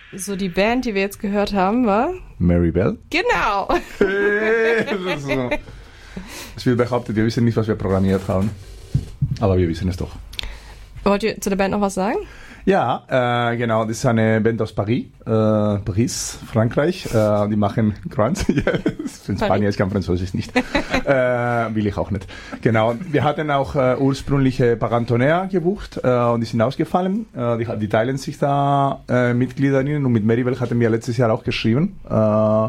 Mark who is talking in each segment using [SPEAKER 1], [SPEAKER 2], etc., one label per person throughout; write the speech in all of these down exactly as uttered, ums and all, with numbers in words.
[SPEAKER 1] So, die Band, die wir jetzt gehört haben, war?
[SPEAKER 2] Maribel.
[SPEAKER 1] Genau.
[SPEAKER 2] Es wird behauptet, wir wissen nicht, was wir programmiert haben. Aber wir wissen es doch.
[SPEAKER 1] Wollt ihr zu der Band noch was sagen?
[SPEAKER 2] Ja, äh, genau, das ist eine Band aus Paris, äh, Paris, Frankreich. Äh, die machen Grunge. In Spanien, ich kann Französisch nicht. äh, will ich auch nicht. Genau, wir hatten auch äh, ursprüngliche Parantonner gebucht äh, und die sind ausgefallen. Äh, die, die teilen sich da äh, Mitgliederinnen und mit Maribel hatten wir letztes Jahr auch geschrieben. Äh,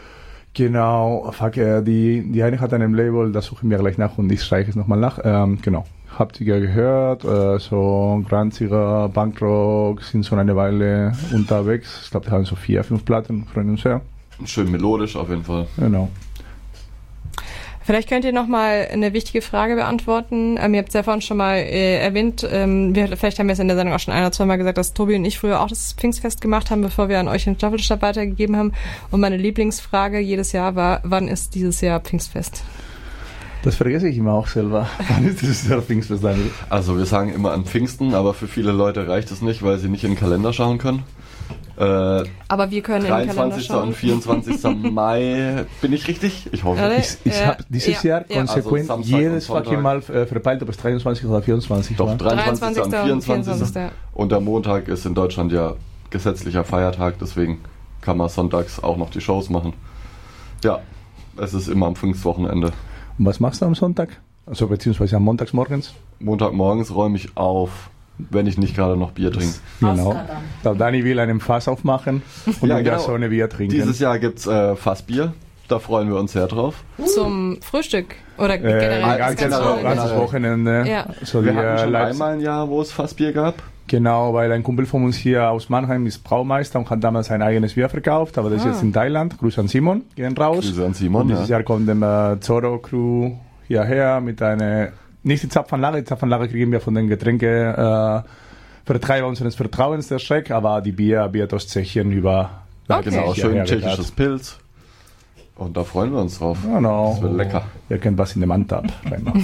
[SPEAKER 2] genau, fuck, äh, die, die eine hat ein Label, das suchen wir gleich nach und ich streiche es nochmal nach. Ähm, genau. Habt ihr gehört, äh, so grunziger Punkrock, sind schon eine Weile unterwegs. Ich glaube, die haben so vier, fünf Platten, freuen uns sehr.
[SPEAKER 3] Schön melodisch auf jeden Fall.
[SPEAKER 2] Genau.
[SPEAKER 1] Vielleicht könnt ihr nochmal eine wichtige Frage beantworten. Ähm, ihr habt es ja vorhin schon mal äh, erwähnt, ähm, wir, vielleicht haben wir es in der Sendung auch schon ein oder zwei Mal gesagt, dass Tobi und ich früher auch das Pfingstfest gemacht haben, bevor wir an euch den Staffelstab weitergegeben haben. Und meine Lieblingsfrage jedes Jahr war, wann ist dieses Jahr Pfingstfest?
[SPEAKER 2] Das vergesse ich immer auch selber. Wann ist dieses Jahr Pfingstfest eigentlich?
[SPEAKER 3] Also wir sagen immer an Pfingsten, aber für viele Leute reicht es nicht, weil sie nicht in den Kalender schauen können. Äh,
[SPEAKER 1] aber wir können in den Kalender
[SPEAKER 3] dreiundzwanzigsten
[SPEAKER 1] schauen.
[SPEAKER 3] und vierundzwanzigsten Mai, bin ich richtig? Ich hoffe.
[SPEAKER 1] Ja,
[SPEAKER 2] Ich, ich
[SPEAKER 1] Ja,
[SPEAKER 2] habe dieses
[SPEAKER 1] ja,
[SPEAKER 2] Jahr
[SPEAKER 1] ja.
[SPEAKER 2] konsequent
[SPEAKER 3] Also Samstag
[SPEAKER 2] jedes
[SPEAKER 3] und Sonntag.
[SPEAKER 2] fucking Mal äh, verpeilt, ob es dreiundzwanzig oder vierundzwanzig
[SPEAKER 3] Doch,
[SPEAKER 2] war.
[SPEAKER 3] dreiundzwanzigsten und vierundzwanzigsten
[SPEAKER 1] vierundzwanzigsten
[SPEAKER 3] Und der Montag ist in Deutschland ja gesetzlicher Feiertag, deswegen kann man sonntags auch noch die Shows machen. Ja, es ist immer am Pfingstwochenende.
[SPEAKER 2] Und was machst du am Sonntag? Also beziehungsweise am Montagsmorgens?
[SPEAKER 3] Montagmorgens räume ich auf, wenn ich nicht gerade noch Bier trinke.
[SPEAKER 2] Genau. Da Dani will einen Fass aufmachen und
[SPEAKER 3] Ja,
[SPEAKER 2] in der
[SPEAKER 3] genau.
[SPEAKER 2] Sonne Bier trinken.
[SPEAKER 3] Dieses Jahr gibt es äh, Fassbier, da freuen wir uns sehr drauf.
[SPEAKER 1] Zum Frühstück oder
[SPEAKER 2] äh,
[SPEAKER 1] generell?
[SPEAKER 2] ein
[SPEAKER 1] das
[SPEAKER 2] ganzes,
[SPEAKER 1] ganze
[SPEAKER 2] ganzes
[SPEAKER 1] Wochenende?
[SPEAKER 2] Wochenende.
[SPEAKER 1] Ja.
[SPEAKER 2] So
[SPEAKER 3] Wir
[SPEAKER 2] die,
[SPEAKER 3] hatten
[SPEAKER 2] äh,
[SPEAKER 3] schon
[SPEAKER 2] Lives-
[SPEAKER 3] einmal ein Jahr, wo es Fassbier gab.
[SPEAKER 2] Genau, weil ein Kumpel von uns hier aus Mannheim ist Braumeister und hat damals sein eigenes Bier verkauft, aber das
[SPEAKER 1] Ah.
[SPEAKER 2] ist jetzt in Thailand. Grüße an Simon, gehen raus.
[SPEAKER 3] Grüße an Simon,
[SPEAKER 2] Und dieses
[SPEAKER 3] ja.
[SPEAKER 2] Jahr kommt der äh, Zorro-Crew hierher mit einer, nicht die Zapfanlage, die Zapfanlage kriegen wir von den Getränke äh, Vertreiber unseres Vertrauens, der Schreck, aber die Bier wird aus Tschechien über
[SPEAKER 1] Okay.
[SPEAKER 3] Genau, schön
[SPEAKER 2] hierher
[SPEAKER 3] tschechisches
[SPEAKER 2] gebracht.
[SPEAKER 3] Pilz. Und da freuen wir uns drauf.
[SPEAKER 2] Genau.
[SPEAKER 3] Das wird lecker.
[SPEAKER 2] Ihr könnt was in dem Antab reinmachen.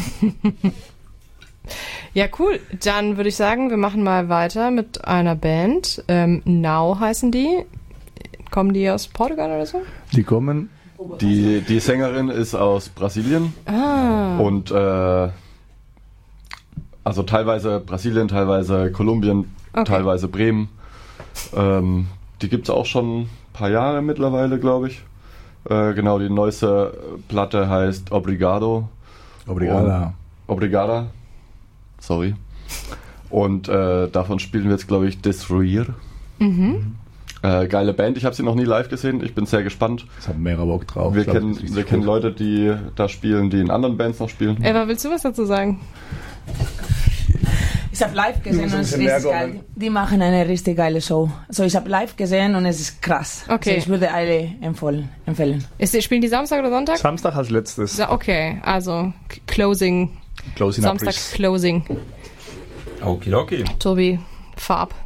[SPEAKER 1] Ja, cool. Dann würde ich sagen, wir machen mal weiter mit einer Band. Ähm, Now heißen die. Kommen die aus Portugal oder so?
[SPEAKER 2] Die kommen,
[SPEAKER 3] Die, die Sängerin ist aus Brasilien
[SPEAKER 1] Ah.
[SPEAKER 3] und äh, also teilweise Brasilien, teilweise Kolumbien,
[SPEAKER 1] Okay.
[SPEAKER 3] teilweise Bremen. Ähm, die gibt es auch schon ein paar Jahre mittlerweile, glaube ich. Äh, genau, die neueste Platte heißt Obrigado.
[SPEAKER 2] Obrigada.
[SPEAKER 3] Obrigada. Sorry. Und äh, davon spielen wir jetzt, glaube ich, Destruir.
[SPEAKER 1] Mhm.
[SPEAKER 3] Äh, geile Band. Ich habe sie noch nie live gesehen. Ich bin sehr gespannt.
[SPEAKER 2] Ich habe mega Bock drauf.
[SPEAKER 3] Wir
[SPEAKER 2] Ich glaub,
[SPEAKER 3] kennen,
[SPEAKER 2] das ist richtig
[SPEAKER 3] wir kennen
[SPEAKER 2] gut.
[SPEAKER 3] Leute, die da spielen, die in anderen Bands noch spielen.
[SPEAKER 1] Eva, willst du was dazu sagen?
[SPEAKER 4] Ich habe live gesehen
[SPEAKER 2] Du
[SPEAKER 4] und
[SPEAKER 2] musst
[SPEAKER 4] es
[SPEAKER 2] ein
[SPEAKER 4] ist
[SPEAKER 2] bisschen
[SPEAKER 4] richtig
[SPEAKER 2] mehr
[SPEAKER 4] geil.
[SPEAKER 2] kommen.
[SPEAKER 4] Die machen eine richtig geile Show. Also ich habe live gesehen und es ist krass.
[SPEAKER 1] Okay.
[SPEAKER 4] Also ich würde alle empfehlen. empfehlen.
[SPEAKER 1] Ist, spielen die Samstag oder Sonntag?
[SPEAKER 2] Samstag als letztes.
[SPEAKER 1] Ja, okay, also K- Closing.
[SPEAKER 2] Closing
[SPEAKER 1] Samstag
[SPEAKER 2] Abriss.
[SPEAKER 1] Closing.
[SPEAKER 5] Okidoki.
[SPEAKER 1] Tobi, fahr ab.